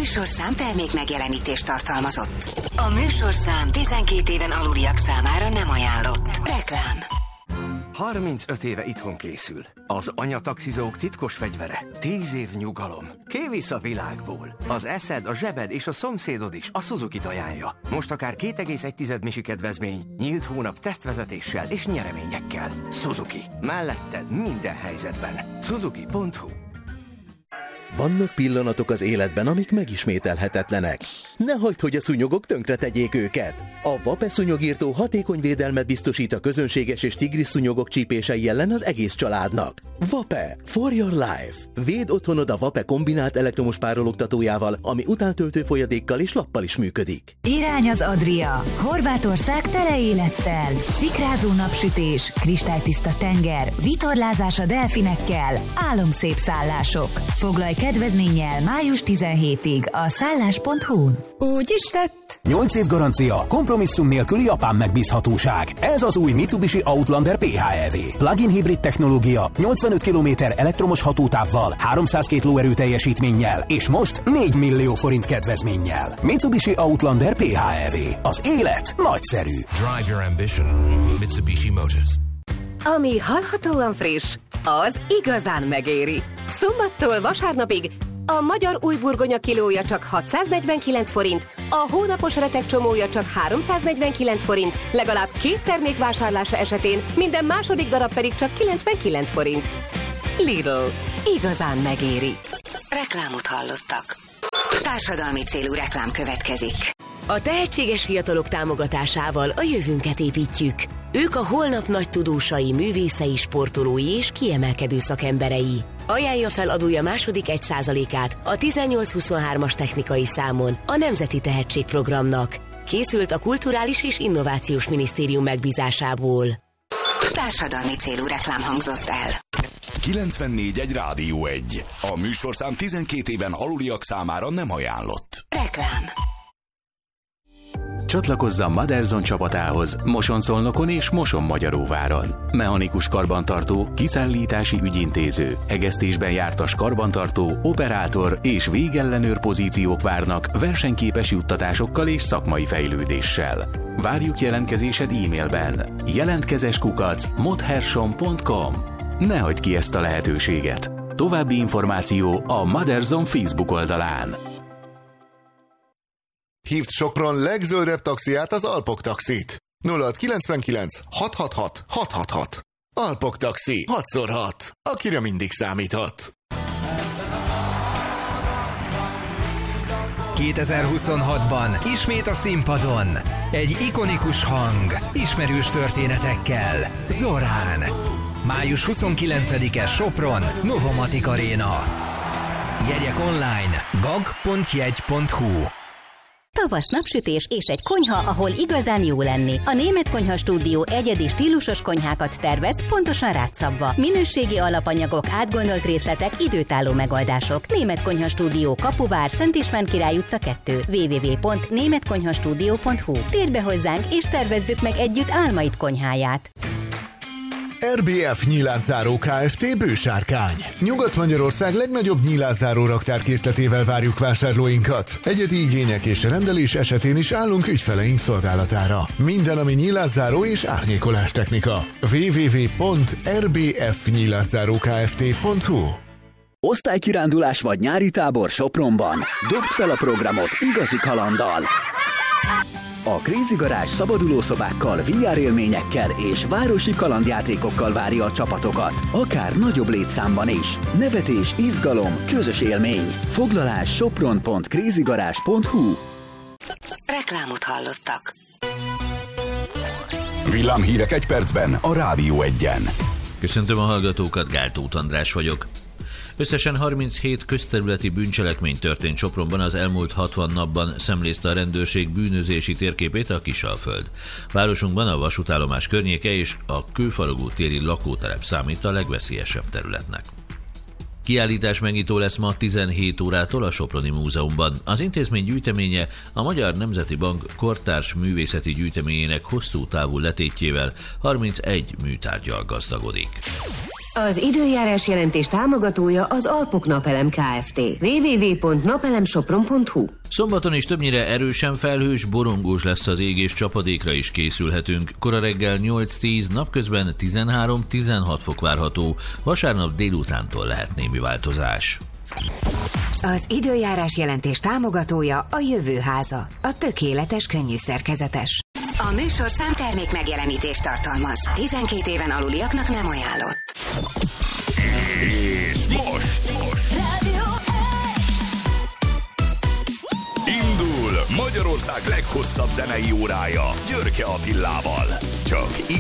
műsorszám termék megjelenítést tartalmazott. A műsorszám 12 éven aluliak számára nem ajánlott. Reklám. 35 éve itthon készül. Az anyataxizók titkos fegyvere. 10 év nyugalom. Kivisz a világból. Az eszed, a zsebed és a szomszédod is a Suzuki-t ajánlja. Most akár 2,1 misi kedvezmény, nyílt hónap tesztvezetéssel és nyereményekkel. Suzuki. Melletted minden helyzetben. Suzuki.hu. Vannak pillanatok az életben, amik megismételhetetlenek. Ne hagyd, hogy a szúnyogok tönkretegyék őket. A Vape szúnyogírtó hatékony védelmet biztosít a közönséges és tigris szúnyogok csípései ellen az egész családnak. Vape. For your life. Védd otthonod a Vape kombinált elektromos párologtatójával, ami utántöltő folyadékkal és lappal is működik. Irány az Adria. Horvátország tele élettel. Szikrázó napsütés, kristálytiszta tenger, vitorlázás a delfinekkel, álomszép szállások. Foglalj kedvezménnyel május 17-ig a szállás.hu-n. Úgy is tett. 8 év garancia, kompromisszum nélküli japán megbízhatóság. Ez az új Mitsubishi Outlander PHEV. Plug-in hibrid technológia, 85 km elektromos hatótávval, 302 lóerő teljesítménnyel, és most 4 millió forint kedvezménnyel. Mitsubishi Outlander PHEV. Az élet nagyszerű. Drive your ambition. Mitsubishi Motors. Ami hallhatóan friss, az igazán megéri. Szombattól vasárnapig a magyar újburgonya kilója csak 649 forint, a hónapos retek csomója csak 349 forint, legalább 2 termék vásárlása esetén minden második darab pedig csak 99 forint. Lidl. Igazán megéri. Reklámot hallottak. Társadalmi célú reklám következik. A tehetséges fiatalok támogatásával a jövőnket építjük. Ők a holnap nagy tudósai, művészei, sportolói és kiemelkedő szakemberei. Ajánlja fel adója második 1%-át a 1823-as technikai számon a Nemzeti Tehetségprogramnak. Készült a Kulturális és Innovációs Minisztérium megbízásából. Társadalmi célú reklám hangzott el. 94.1 Rádió 1. A műsorszám 12 éven aluliak számára nem ajánlott. Reklám. Csatlakozz a Motherson csapatához Moson-Szolnokon és Moson-Magyaróváron. Mechanikus karbantartó, kiszállítási ügyintéző, egesztésben jártas karbantartó, operátor és végellenőr pozíciók várnak versenyképes juttatásokkal és szakmai fejlődéssel. Várjuk jelentkezésed e-mailben. jelentkezes@modherson.com. Ne hagyd ki ezt a lehetőséget. További információ a Motherson Facebook oldalán. Hívd Sopron legzöldebb taxiát, az Alpok Taxit. 0699 666 666. Alpok Taxi. 6x6. Akire mindig számíthat. 2026-ban ismét a színpadon. Egy ikonikus hang, ismerős történetekkel. Zorán. Május 29-e Sopron, Novomatic Arena. Jegyek online gag.jegy.hu. Tavasz, napsütés és egy konyha, ahol igazán jó lenni. A Német Konyha Stúdió egyedi stílusos konyhákat tervez, pontosan rád szabva. Minőségi alapanyagok, átgondolt részletek, időtálló megoldások. Német Konyha Stúdió, Kapuvár, Szent István Király utca 2. www.németkonyhastudio.hu. Térj be hozzánk és tervezzük meg együtt álmaid konyháját. RBF Nyílászáró Kft. Bősárkány. Nyugat-Magyarország legnagyobb nyílászáró raktárkészletével várjuk vásárlóinkat. Egyedi igények és rendelés esetén is állunk ügyfeleink szolgálatára. Minden, ami nyílászáró és árnyékolás technika. www.rbfnyílászárókft.hu. Osztálykirándulás vagy nyári tábor Sopronban. Dobd fel a programot igazi kalanddal. A Crazy Garage szabadulószobákkal, VR élményekkel és városi kalandjátékokkal várja a csapatokat, akár nagyobb létszámban is. Nevetés, izgalom, közös élmény. Foglalás sopron.crazygarage.hu. Reklámot hallottak. Villámhírek egy percben a Rádió 1-en. Köszöntöm a hallgatókat, Gál Tóth András vagyok. Összesen 37 közterületi bűncselekmény történt Sopronban az elmúlt 60 napban, szemlézte a rendőrség bűnözési térképét a Kisalföld. Városunkban a vasútállomás környéke és a Kőfaragó téri lakótelep számít a legveszélyesebb területnek. Kiállítás megnyitó lesz ma 17 órától a Soproni Múzeumban. Az intézmény gyűjteménye a Magyar Nemzeti Bank kortárs művészeti gyűjteményének hosszú távú letétjével 31 műtárggyal gazdagodik. Az időjárás jelentés támogatója az Alpok Napelem Kft. www.napelemsopron.hu. Szombaton is többnyire erősen felhős, borongós lesz az ég, és csapadékra is készülhetünk. Kora reggel 8-10, napközben 13-16 fok várható, vasárnap délutántól lehet némi változás. Az időjárás jelentés támogatója a Jövőháza, a tökéletes könnyű szerkezetes. A műsorszám termék megjelenítést tartalmaz. 12 éven aluliaknak nem ajánlott. És most indul Magyarország leghosszabb zenei órája Györke Attilával. Csak